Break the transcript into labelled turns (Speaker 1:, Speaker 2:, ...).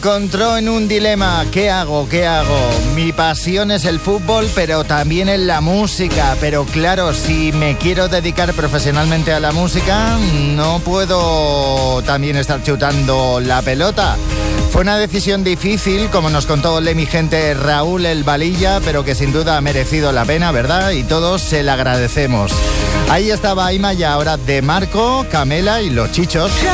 Speaker 1: Encontró en un dilema. ¿Qué hago? Mi pasión es el fútbol, pero también es la música. Pero claro, si me quiero dedicar profesionalmente a la música, no puedo también estar chutando la pelota. Fue una decisión difícil, como nos contó mi gente Raúl el Valilla, pero que sin duda ha merecido la pena, ¿verdad? Y todos se la agradecemos. Ahí estaba Imaya, ahora de Marco, Camela y los Chichos.